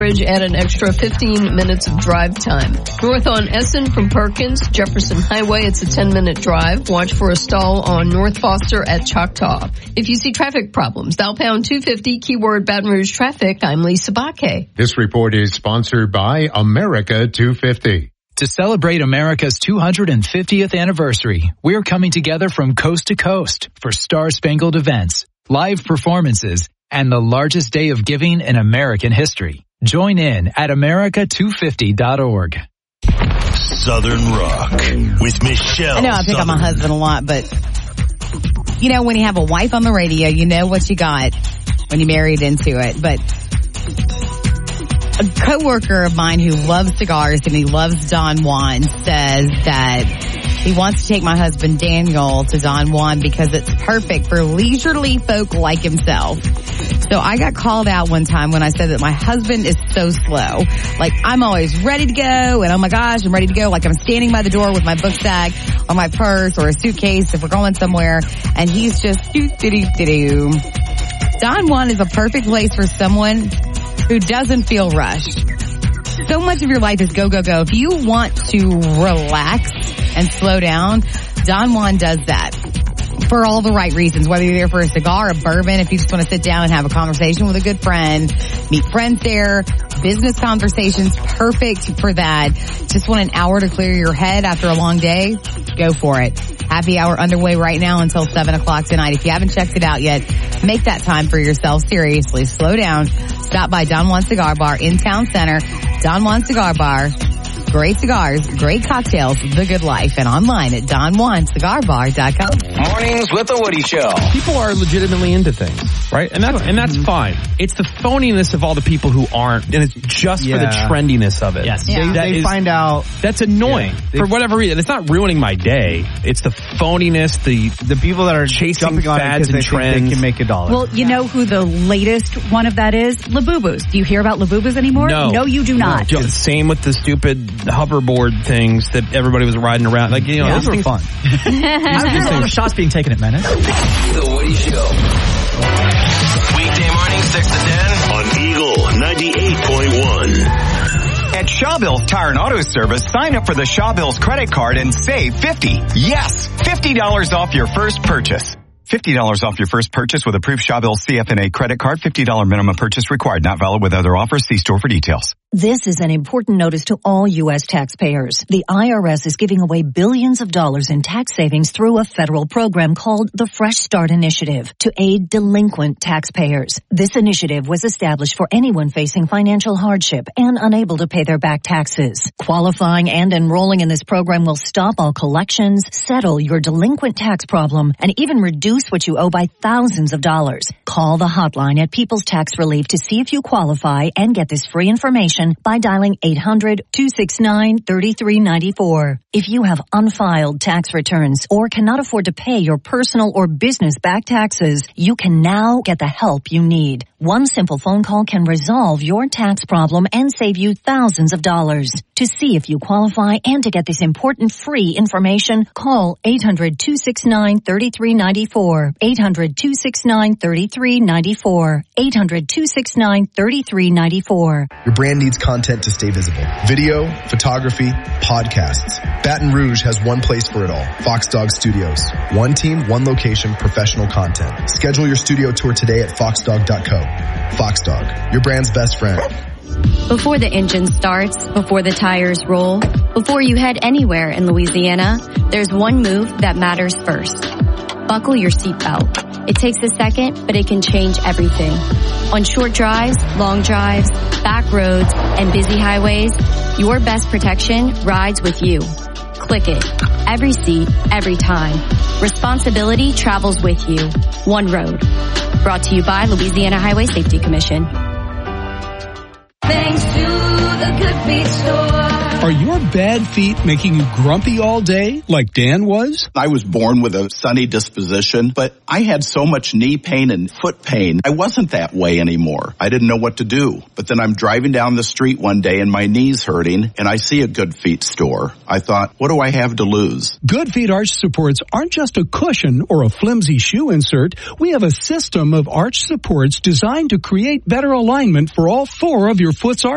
Add an extra 15 minutes of drive time. North on Essen from Perkins, Jefferson Highway, it's a 10-minute drive. Watch for a stall on North Foster at Choctaw. If you see traffic problems, dial pound 250, keyword Baton Rouge traffic. I'm Lisa Baque. This report is sponsored by America 250. To celebrate America's 250th anniversary, we're coming together from coast to coast for star-spangled events, live performances, and the largest day of giving in American history. Join in at America250.org. Southern Rock with Michelle. I know I pick on my husband a lot, but you know, when you have a wife on the radio, you know what you got when you married into it. But a coworker of mine who loves cigars and he loves Don Juan says that he wants to take my husband Daniel to Don Juan because it's perfect for leisurely folk like himself. So I got called out one time when I said that my husband is so slow. Like, I'm always ready to go, and oh my gosh, I'm ready to go. Like, I'm standing by the door with my book bag or my purse or a suitcase if we're going somewhere, and he's just doo-doo-doo-doo. Don Juan is a perfect place for someone who doesn't feel rushed. So much of your life is go, go, go. If you want to relax and slow down, Don Juan does that. For all the right reasons, whether you're there for a cigar, a bourbon, if you just want to sit down and have a conversation with a good friend, meet friends there, business conversations, perfect for that. Just want an hour to clear your head after a long day? Go for it. Happy hour underway right now until 7 o'clock tonight. If you haven't checked it out yet, make that time for yourself. Seriously, slow down. Stop by Don Juan Cigar Bar in Town Center. Don Juan Cigar Bar. Great cigars, great cocktails, the good life, and online at DonJuanCigarBar.com. Mornings with the Woody Show. People are legitimately into things, right? And that's fine. It's the phoniness of all the people who aren't, and it's just for the trendiness of it. Yes. Yeah. They find out. That's annoying for whatever reason. It's not ruining my day. It's the phoniness, the people that are chasing fads and trends. Think they can make $1. Well, you know who the latest one of that is? Labubus. Do you hear about Labubus anymore? No, you do not. No. Same with the stupid hoverboard things that everybody was riding around. Like, you know, those were fun. There's a lot of shots being taken at Menace. The Woody Show. Weekday morning, 6 to 10. On Eagle 98.1. At Shawbills Tire and Auto Service, sign up for the Shawbills credit card and save $50. Yes, $50 off your first purchase. $50 off your first purchase with approved Shawbills CFNA credit card. $50 minimum purchase required. Not valid with other offers. See store for details. This is an important notice to all U.S. taxpayers. The IRS is giving away billions of dollars in tax savings through a federal program called the Fresh Start Initiative to aid delinquent taxpayers. This initiative was established for anyone facing financial hardship and unable to pay their back taxes. Qualifying and enrolling in this program will stop all collections, settle your delinquent tax problem, and even reduce what you owe by thousands of dollars. Call the hotline at People's Tax Relief to see if you qualify and get this free information by dialing 800-269-3394. If you have unfiled tax returns or cannot afford to pay your personal or business back taxes, you can now get the help you need. One simple phone call can resolve your tax problem and save you thousands of dollars. To see if you qualify and to get this important free information, call 800-269-3394. 800-269-3394. 800-269-3394. Your brand needs content to stay visible. Video, photography, podcasts. Baton Rouge has one place for it all. Fox Dog Studios. One team, one location, professional content. Schedule your studio tour today at foxdog.co. Fox Dog, your brand's best friend. Before the engine starts, before the tires roll, before you head anywhere in Louisiana, there's one move that matters first. Buckle your seatbelt. It takes a second, but it can change everything. On short drives, long drives, back roads, and busy highways, your best protection rides with you. Click it. Every seat, every time. Responsibility travels with you. One road. Brought to you by Louisiana Highway Safety Commission. Thanks to the Good Feet Store. Are your bad feet making you grumpy all day like Dan was? I was born with a sunny disposition, but I had so much knee pain and foot pain. I wasn't that way anymore. I didn't know what to do. But then I'm driving down the street one day and my knee's hurting and I see a Good Feet store. I thought, what do I have to lose? Good Feet arch supports aren't just a cushion or a flimsy shoe insert. We have a system of arch supports designed to create better alignment for all four of your foot's arches.